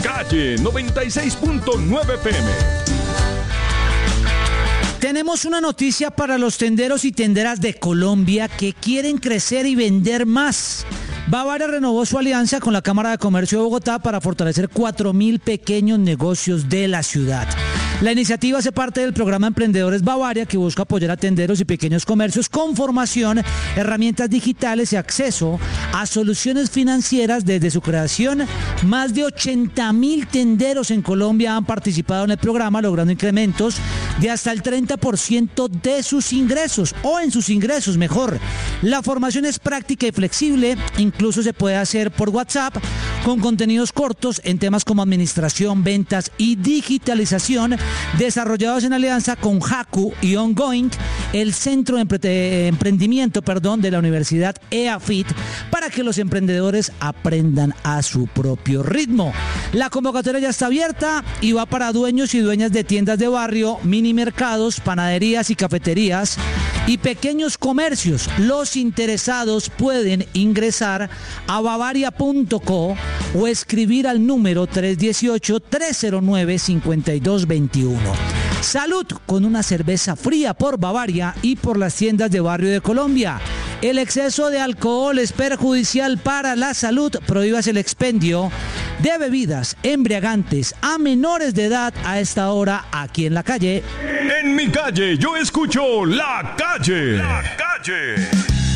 Calle 96.9 PM. Tenemos una noticia para los tenderos y tenderas de Colombia que quieren crecer y vender más. Bavaria renovó su alianza con la Cámara de Comercio de Bogotá para fortalecer 4.000 pequeños negocios de la ciudad. La iniciativa hace parte del programa Emprendedores Bavaria, que busca apoyar a tenderos y pequeños comercios con formación, herramientas digitales y acceso a soluciones financieras desde su creación. Más de 80.000 tenderos en Colombia han participado en el programa, logrando incrementos de hasta el 30% de sus ingresos, o en sus ingresos mejor. La formación es práctica y flexible, incluso se puede hacer por WhatsApp, con contenidos cortos en temas como administración, ventas y digitalización, desarrollados en alianza con Haku y Ongoing, el Centro de Emprendimiento de la Universidad EAFIT, para que los emprendedores aprendan a su propio ritmo. La convocatoria ya está abierta y va para dueños y dueñas de tiendas de barrio, mini mercados, panaderías y cafeterías y pequeños comercios. Los interesados pueden ingresar a bavaria.co o escribir al número 318-309-5221. Salud con una cerveza fría por Bavaria y por las tiendas de barrio de Colombia. El exceso de alcohol es perjudicial para la salud. Prohíbas el expendio de bebidas embriagantes a menores de edad a esta hora aquí en la calle. En mi calle yo escucho La Calle. La Calle.